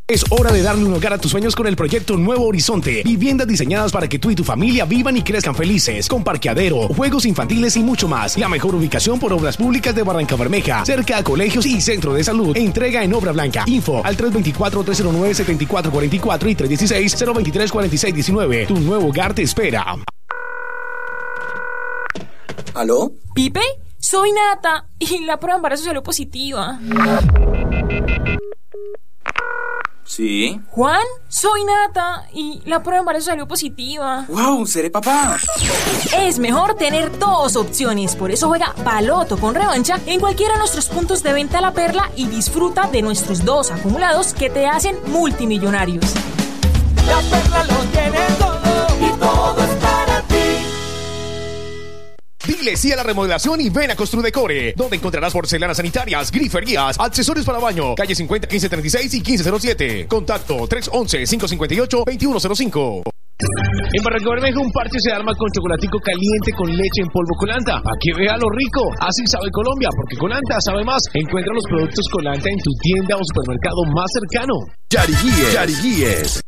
Es hora de darle un hogar a tus sueños con el proyecto Nuevo Horizonte. Viviendas diseñadas para que tú y tu familia vivan y crezcan felices, con parqueadero, juegos infantiles y mucho más. La mejor ubicación por Obras Públicas de Barrancabermeja, cerca a colegios y centro de salud. Entrega en obra blanca. Info al 324-309-7444 y 316-023-4619. Tu nuevo hogar te espera. ¿Aló? ¿Pipe? Soy Nata y la prueba de embarazo salió positiva. ¿Sí? Juan, soy Nata y la prueba de embarazo salió positiva. ¡Wow! ¡Seré papá! Es mejor tener dos opciones, por eso juega Baloto con revancha en cualquiera de nuestros puntos de venta La Perla y disfruta de nuestros 2 acumulados que te hacen multimillonarios. La Perla lo tiene todo y todo es para ti. Dile sí a la remodelación y ven a Construdecore, donde encontrarás porcelanas sanitarias, griferías, accesorios para baño. Calle 50, 1536 y 1507. Contacto 311-558-2105. En Barrancabermeja un parche se arma con chocolatico caliente con leche en polvo Colanta. Para que vea lo rico. Así sabe Colombia, porque Colanta sabe más. Encuentra los productos Colanta en tu tienda o supermercado más cercano. Yariguíes.